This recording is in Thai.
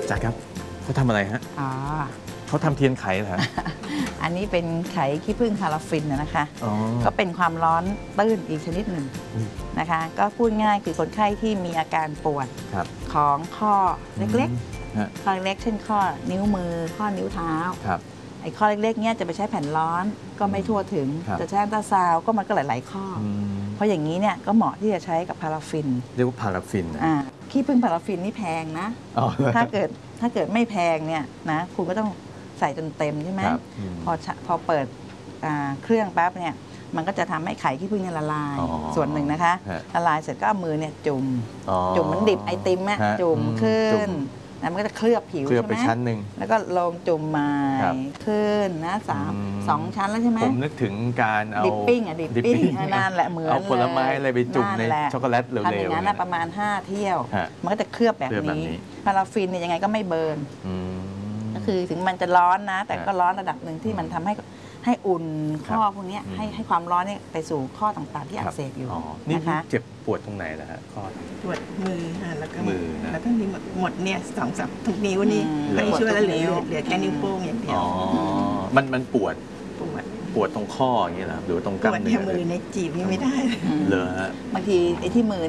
อาจารย์ครับเขาทำอะไรฮะอ๋อเขาทำเทียนไขเหรอฮะอันนี้เป็นไขขี้ผึ้งพาราฟินนะคะอ๋อก็เป็นความร้อนตื้นอีกชนิดหนึ่งอืมนะคะ ก็พูดง่ายคือคนไข้ที่มีอาการปวดครับของข้อเล็กฮะๆข้อเล็กๆเช่นข้อนิ้วมือข้อนิ้วเท้าครับไอ้ข้อเล็กๆเนี่ยจะไปใช้แผ่นร้อนก็ไม่ทั่วถึงครับจะใช้อัลตราซาวด์ก็มันก็หลายๆข้อออืมเพราะอย่างนี้เนี่ยก็เหมาะที่จะใช้กับพาราฟินเรียกว่าพาราฟินนะขี้ผึ้งพาราฟินนี่แพงนะอ๋อถ้าเกิดไม่แพงเนี่ยนะคุณก็ต้องใส่จนเต็มใช่ไหมครับพอเปิดเครื่องปั๊บเนี่ยมันก็จะทำให้ไข่ขี้ผึ้งเนี่ยละลายอ๋อส่วนหนึ่งนะคะฮะละลายเสร็จก็เอามือเนี่ยจุ่มอ๋อจุ่มเหมันดิบไอติมอะฮะจุ่มขึ้จุ่นมแล้วมันก็จะเคลือบผิวเคลือบใช่ไปไหมชั้นหนึ่งแล้วก็ลงจุ่มใหม่ครับขึ้นนะสองชั้นแล้วใช่ไหมผมนึกถึงการเอาดิปปิ้งอะดิปปิ้งนั่นแหละเหมือนเอาผลไม้อะไรไปจุ่มในนั่นแหละช็อกโกแลตเร็วๆทำอย่างนั้นนะประมาณ 5 เที่ยวฮะมันก็จะเคลือบแบบเคลือบแบบนี้นี้พาราฟินเนี่ยยังไงก็ไม่เบิร์นอืมก็คือถึงมันจะร้อนนะ แต่ฮะก็ร้อนระดับหนึ่งที่มันทำให้อุ่นข้อพวกเนี้ยอืมให้ความร้อนเนี่ยไปสู่ข้อต่างๆที่อักเสบอยู่นี่นะคะเจ็บปวดตรงไหนล่ะฮะข้อปวดมือค่ะแล้วก็มือนะแล้วก็นี่หมดเนี่ย2-3ทุกนิ้วนี่อืมไม่ช่วยแล้วเหลือนิ้วเหลือแค่นิ้วโป้งอย่างเดียวอ๋อมันปวดปวดปวดตรงข้ออย่างเงี้ยเหรอหรือว่าตรงปกล้ามวดเนื้แค่อมือในจีบนี่ไม่ได้เลยฮะบางทีไอ้ที่มือ